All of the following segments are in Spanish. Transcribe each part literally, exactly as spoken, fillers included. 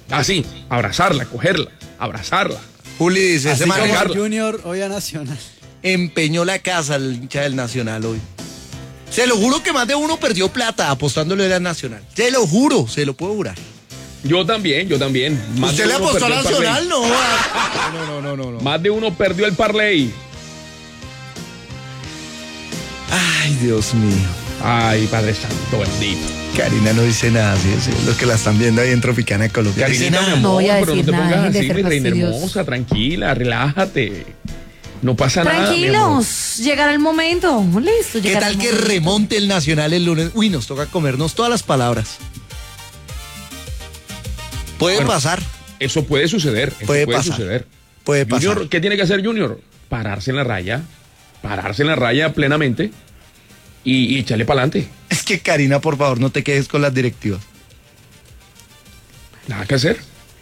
Así, abrazarla, cogerla, abrazarla. Juli dice, Así ese man como el Junior hoy a Nacional. empeñó la casa el hincha del Nacional hoy. Se lo juro que más de uno perdió plata apostándole al Nacional. Se lo juro, se lo puedo jurar. Yo también, yo también. Más ¿Usted de le uno apostó al perdió el Nacional? parlay. No, no, no, no, no. Más de uno perdió el parlay. Ay, Dios mío. Ay, Padre Santo, bendito. Karina no dice nada, sí, sí, los que la están viendo ahí en Tropicana de Colombia. Karinita, Dice mi nada. amor, No voy a pero no decir te nada, pongas dejen de así, ser mi reina fastidiosos. hermosa, tranquila, relájate. No pasa nada, mi amor. Tranquilos, llegará el momento. Listo, ¿Qué llegará tal el que momento. remonte el Nacional el lunes? Uy, nos toca comernos todas las palabras. Puede Bueno, pasar, Eso puede suceder. Eso Puede puede, pasar. suceder. puede pasar. Junior, ¿qué tiene que hacer Junior? Pararse en la raya. Pararse en la raya plenamente y, y echarle para adelante. Es que Karina, por favor, no te quedes con las directivas. Nada que hacer.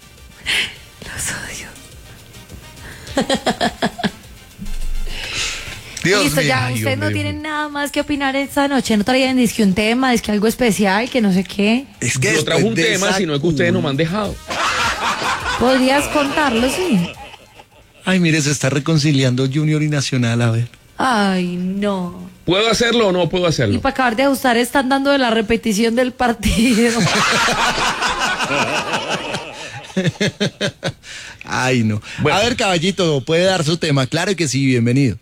Dios Listo, mío. ya, Ay, ustedes no hombre. tienen nada más que opinar esta noche. No traían disque un tema, disque algo especial, que no sé qué. Es que Yo trajo después un de tema, esa sino es que ustedes no me cul- han dejado. ¿Podrías contarlo, sí? Ay, mire, se está reconciliando Junior y Nacional, a ver. Ay, no. ¿Puedo hacerlo o no puedo Y hacerlo? para acabar de ajustar, están dando de la repetición del partido. Ay, no. Bueno. A ver, caballito, puede dar su tema. Claro que sí, bienvenido.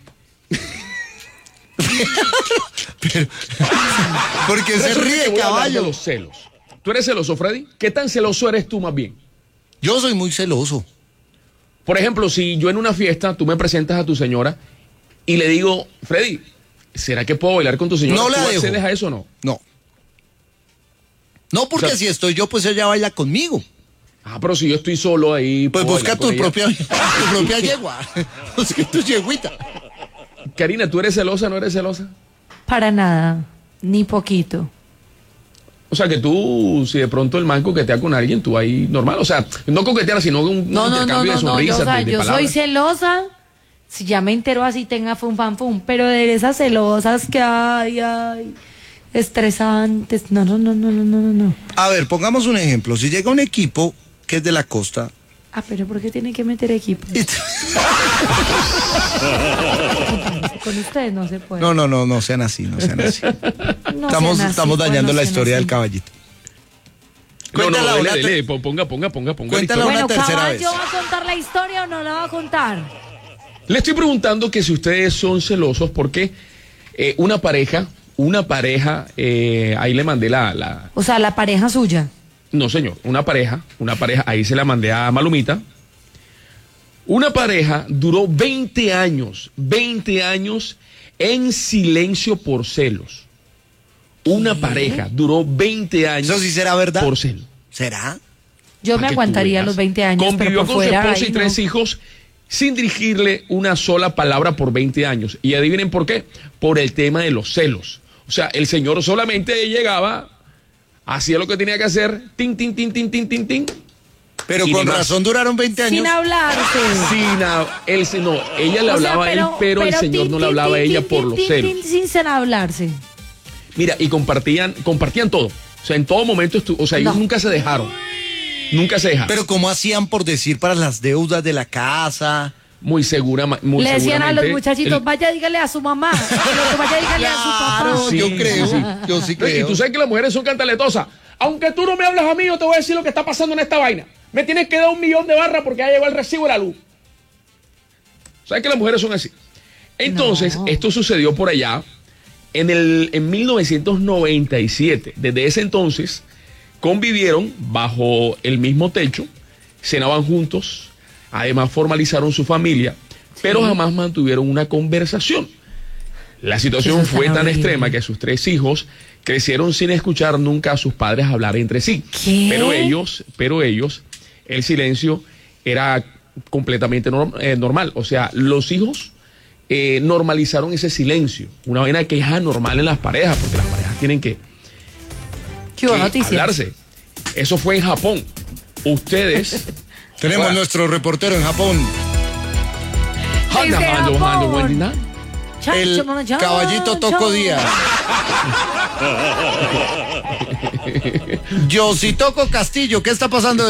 Pero, ¿por qué se Resulta que ríe, voy a hablar de caballo? los celos. ¿Tú eres celoso, Freddy? ¿Qué tan celoso eres tú más bien? Yo soy muy celoso. Por ejemplo, si yo en una fiesta, tú me presentas a tu señora y le digo, Freddy, ¿será que puedo bailar con tu señora? No la ¿Tú dejo. accedes a eso o no? No. No, porque O sea, si estoy yo, pues ella baila conmigo. Ah, pero si yo estoy solo ahí... Pues ¿puedo busca bailar con tu ella? propia, tu propia yegua. Busca tu yeguita. Karina, ¿tú eres celosa o no eres celosa? Para nada, ni poquito. O sea, que tú, si de pronto el man coquetea con alguien, tú ahí normal. O sea, no coquetear, sino un, No, un no, no, intercambio no, de no, yo, sonrisas, o sea, de, de yo soy palabras. celosa, si ya me entero así tenga fum, fam, fum, pero de esas celosas que hay, ay, estresantes, no, no, no, no, no, no, no. A ver, pongamos un ejemplo. Si llega un equipo que es de la costa. Ah, pero ¿por qué tiene que meter equipo? y- Con ustedes no se puede. No, no, no, no sean así, no sean así. No estamos sean así, estamos pues, dañando no la sean historia así. del caballito. No, no, Cuéntala dele, una dele, te- ponga, ponga, ponga, ponga. la Cuéntala historia. una Bueno, tercera ¿Caballo vez. va a contar la historia o no la va a contar? Le estoy preguntando que si ustedes son celosos porque eh, una pareja, una pareja, eh, ahí le mandé la, la... O sea, la pareja suya. No, señor, una pareja, una pareja, ahí se la mandé a Malumita. Una pareja duró veinte años, veinte años en silencio por celos. Una pareja duró veinte años Eso sí será verdad. por celos. ¿Será? Yo Pa' me que tú aguantaría veas. los veinte años, Convivió pero por con fuera, su esposa ay, y tres no. hijos sin dirigirle una sola palabra por veinte años. Y adivinen por qué. Por el tema de los celos. O sea, el señor solamente llegaba, hacía lo que tenía que hacer, tin, tin, tin, tin, tin, tin, tin. Pero Y con ni más. razón duraron veinte años. Sin hablarse. Sin a- él, se- no, ella le O sea, hablaba a él, pero, el señor tin, no le tin, hablaba a tin, ella tin, por tin, los tin, celos. tin, sin sin hablarse. Mira, y compartían, compartían todo. O sea, en todo momento, estu- o sea, ellos No. nunca se dejaron. Nunca se dejaron. Pero ¿cómo hacían por decir para las deudas de la casa? muy segura, ma- muy Le decían a los seguramente, muchachitos, el- vaya, dígale a su mamá. Y el otro, vaya, dígale a su papá. Claro, Sí, yo sí, creo, sí. yo sí Y creo. tú sabes que las mujeres son cantaletosas. Aunque tú no me hablas a mí, yo te voy a decir lo que está pasando en esta vaina. Me tienes que dar un millón de barras porque ya llegó el recibo de la luz. ¿Sabes que las mujeres son así? Entonces, No. esto sucedió por allá en, el, en mil novecientos noventa y siete. Desde ese entonces, convivieron bajo el mismo techo, cenaban juntos, además formalizaron su familia, pero jamás mantuvieron una conversación. La situación Eso es fue tan tan horrible. extrema que sus tres hijos crecieron sin escuchar nunca a sus padres hablar entre sí. ¿Qué? Pero ellos, pero ellos, el silencio era completamente norm- eh, normal. O sea, los hijos eh, normalizaron ese silencio. Una vaina que es anormal en las parejas, porque las parejas tienen que, ¿Qué hubo que noticias? hablarse. Eso fue en Japón. Ustedes... Tenemos Ahora, nuestro reportero en Japón, Handa, Desde Hando, Japón. Hando, Wendy, ¿no? Chan, el chan, chan, caballito Toco chan. Díaz. Yo sí Toco Castillo, ¿qué está pasando?